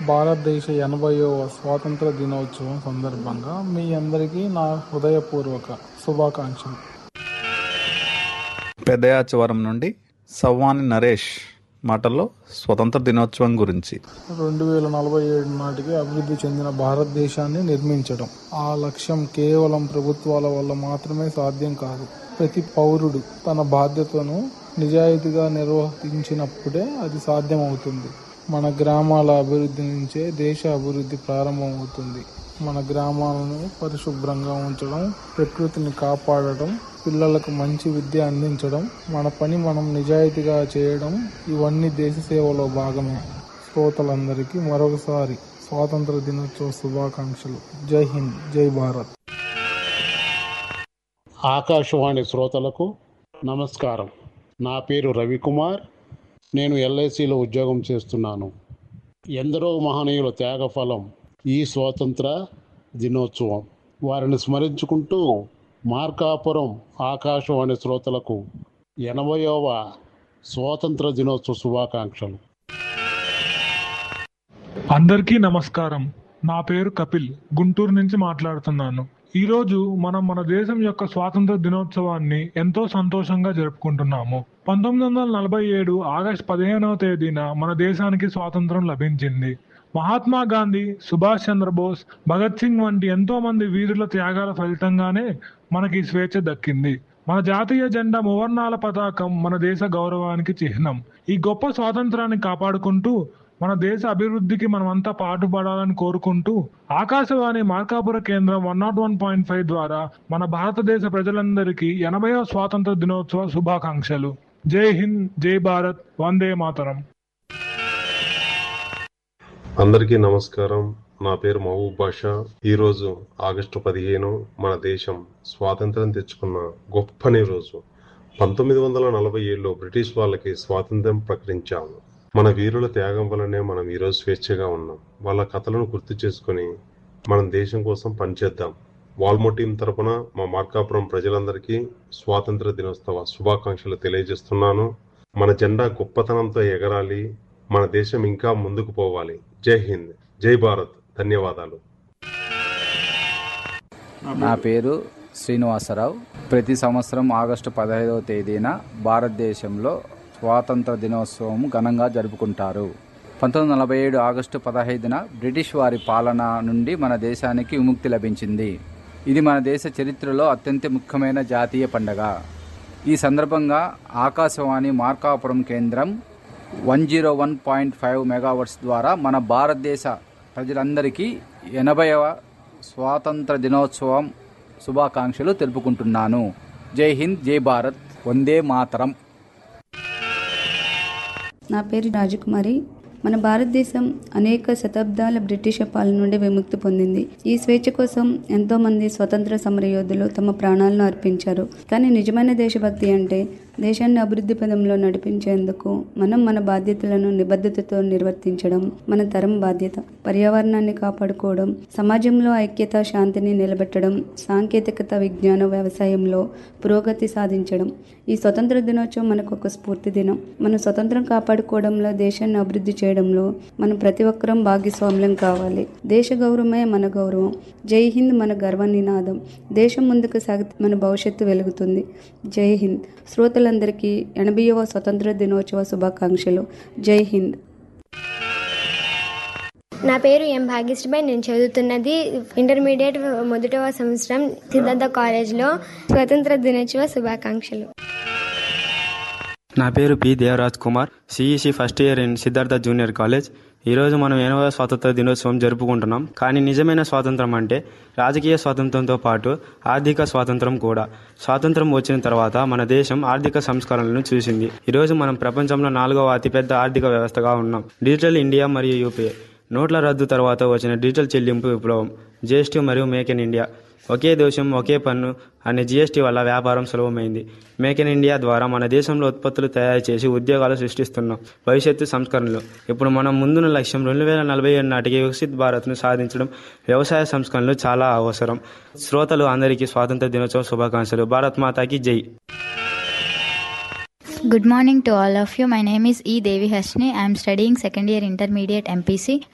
భారతదేశ 80వ స్వాతంత్ర దినోత్సవం సందర్భంగా మీ అందరికీ నా హృదయపూర్వక శుభాకాంక్షలు. పెద్దయాచవరం నుండి సవ్వాని నరేష్ మాటల్లో స్వతంత్ర దినోత్సవం గురించి. 2047 నాటికి అభివృద్ధి చెందిన భారతదేశాన్ని నిర్మించడం. ఆ లక్ష్యం కేవలం ప్రభుత్వాల వల్ల మాత్రమే సాధ్యం కాదు. ప్రతి పౌరుడు తన బాధ్యతను నిజాయితీగా నిర్వహించినప్పుడే అది సాధ్యమవుతుంది. మన గ్రామాల అభివృద్ధి నుంచే దేశ అభివృద్ధి ప్రారంభమవుతుంది. మన గ్రామాలను పరిశుభ్రంగా ఉంచడం, ప్రకృతిని కాపాడటం, పిల్లలకు మంచి విద్య అందించడం, మన పని మనం నిజాయితీగా చేయడం, ఇవన్నీ దేశ సేవలో భాగమే. శ్రోతలందరికీ మరొకసారి స్వాతంత్ర దినోత్సవ శుభాకాంక్షలు. జై హింద్, జై భారత్. ఆకాశవాణి శ్రోతలకు నమస్కారం. నా పేరు రవికుమార్. నేను ఎల్ఐసిలో ఉద్యోగం చేస్తున్నాను. ఎందరో మహనీయుల త్యాగఫలం ఈ స్వాతంత్ర దినోత్సవం. వారిని స్మరించుకుంటూ మార్కాపురం ఆకాశవాణి శ్రోతలకు 80వ స్వాతంత్ర దినోత్సవ శుభాకాంక్షలు. అందరికీ నమస్కారం. నా పేరు కపిల్, గుంటూరు నుంచి మాట్లాడుతున్నాను. ఈరోజు మనం మన దేశం యొక్క స్వాతంత్ర దినోత్సవాన్ని ఎంతో సంతోషంగా జరుపుకుంటున్నాము. 1947 ఆగస్టు 15వ తేదీన మన దేశానికి స్వాతంత్రం లభించింది. మహాత్మా గాంధీ, సుభాష్ చంద్రబోస్, భగత్ సింగ్ వంటి ఎంతో మంది వీరుల త్యాగాల ఫలితంగానే మనకి స్వేచ్ఛ దక్కింది. మన జాతీయ జెండా మువర్ణాల పతాకం మన దేశ గౌరవానికి చిహ్నం. ఈ గొప్ప స్వాతంత్రాన్ని కాపాడుకుంటూ మన దేశ అభివృద్ధికి మనమంతా పాటుపడాలని కోరుకుంటూ ఆకాశవాణి మార్కాపుర కేంద్రం 101.5 ద్వారా మన భారతదేశ ప్రజలందరికీ 80వ స్వాతంత్ర దినోత్సవ శుభాకాంక్షలు. జై హింద్, జై భారత్, వందే మాతరం. అందరికీ నమస్కారం. నా పేరు మహబూబ్ బాషా. ఈరోజు ఆగస్టు 15 మన దేశం స్వాతంత్రం తెచ్చుకున్న గొప్పని రోజు. 1947లో బ్రిటిష్ వాళ్ళకి స్వాతంత్రం ప్రకటించాము. మన వీరుల త్యాగం వల్లనే మనం ఈరోజు స్వేచ్ఛగా ఉన్నాం. వాళ్ళ కథలను గుర్తు చేసుకుని మనం దేశం కోసం పనిచేద్దాం. వాల్మో టీం తరపున మా మార్కాపురం ప్రజలందరికీ స్వాతంత్ర దినోత్సవ శుభాకాంక్షలు తెలియజేస్తున్నాను. మన జెండా గొప్పతనంతో ఎగరాలి. మన దేశం ఇంకా ముందుకు పోవాలి. జై హింద్, జై భారత్. ధన్యవాదాలు. నా పేరు శ్రీనివాసరావు. ప్రతి సంవత్సరం ఆగస్టు 15వ తేదీన భారతదేశంలో స్వాతంత్ర దినోత్సవం ఘనంగా జరుపుకుంటారు. 1947 ఆగస్టు 15న బ్రిటిష్ వారి పాలన నుండి మన దేశానికి విముక్తి లభించింది. ఇది మన దేశ చరిత్రలో అత్యంత ముఖ్యమైన జాతీయ పండుగ. ఈ సందర్భంగా ఆకాశవాణి మార్కాపురం కేంద్రం 101.5 మెగావాట్స్ ద్వారా మన భారతదేశ ప్రజలందరికీ 80వ స్వాతంత్ర దినోత్సవం శుభాకాంక్షలు తెలుపుకుంటున్నాను. జై హింద్, జై భారత్, వందే మాతరం. నా పేరు రాజకుమారి. మన భారతదేశం అనేక శతాబ్దాల బ్రిటిష్ పాలన నుండి విముక్తి పొందింది. ఈ స్వేచ్ఛ కోసం ఎంతో మంది స్వతంత్ర సమరయోధులు తమ ప్రాణాలను అర్పించారు. కానీ నిజమైన దేశభక్తి అంటే దేశాన్ని అభివృద్ధి పదంలో నడిపించేందుకు మనం మన బాధ్యతలను నిబద్ధతతో నిర్వర్తించడం మన తరం బాధ్యత. పర్యావరణాన్ని కాపాడుకోవడం, సమాజంలో ఐక్యత, శాంతిని నిలబెట్టడం, సాంకేతికత, విజ్ఞాన, వ్యవసాయంలో పురోగతి సాధించడం. ఈ స్వతంత్ర దినోత్సవం మనకు ఒక స్ఫూర్తి దినం. మన స్వతంత్రం కాపాడుకోవడంలో, దేశాన్ని అభివృద్ధి చేయడంలో మనం ప్రతి ఒక్కరం భాగస్వామ్యం కావాలి. దేశ గౌరవమే మన గౌరవం. జై హింద్ మన గర్వ నినాదం. దేశం ముందుకు సాగితే మన భవిష్యత్తు వెలుగుతుంది. జై హింద్. శ్రోతలందరికీ 80వ స్వతంత్ర దినోత్సవ శుభాకాంక్షలు. జై హింద్. నా పేరు ఎం భాగ్యశ్రీబాయ్. నేను చదువుతున్నది ఇంటర్మీడియట్ మొదటవ సంవత్సరం సిద్ధార్థ కాలేజ్లో. స్వతంత్ర దినోత్సవ శుభాకాంక్షలు. నా పేరు P Devaraj Kumar, CEC first year in Siddhartha junior college. ఈరోజు మనం 80వ స్వాతంత్ర దినోత్సవం జరుపుకుంటున్నాం. కానీ నిజమైన స్వాతంత్రం అంటే రాజకీయ స్వాతంత్రంతో పాటు ఆర్థిక స్వాతంత్రం కూడా. స్వాతంత్రం వచ్చిన తర్వాత మన దేశం ఆర్థిక సంస్కరణలను చూసింది. ఈరోజు మనం ప్రపంచంలో 4వ అతిపెద్ద ఆర్థిక వ్యవస్థగా ఉన్నాం. డిజిటల్ ఇండియా మరియు యూపీఐ, నోట్ల రద్దు తర్వాత వచ్చిన డిజిటల్ చెల్లింపు విప్లవం, జీఎస్టీ మరియు మేక్ ఇన్ ఇండియా, ఒకే దేశం ఒకే పన్ను అనే జీఎస్టీ వల్ల వ్యాపారం సులభమైంది. మేక్ ఇన్ ఇండియా ద్వారా మన దేశంలో ఉత్పత్తులు తయారు చేసి ఉద్యోగాలు సృష్టిస్తున్నాం. భవిష్యత్తు సంస్కరణలు. ఇప్పుడు మనం ముందున్న లక్ష్యం 2047 నాటికి వికసిత్ భారత్ను సాధించడం. వ్యవసాయ సంస్కరణలు చాలా అవసరం. శ్రోతలు అందరికీ స్వాతంత్ర దినోత్సవ శుభాకాంక్షలు. భారత్ మాతాకి జై. Good morning to all of you. My name is E. Devi Hasni. I am studying second year intermediate MPC.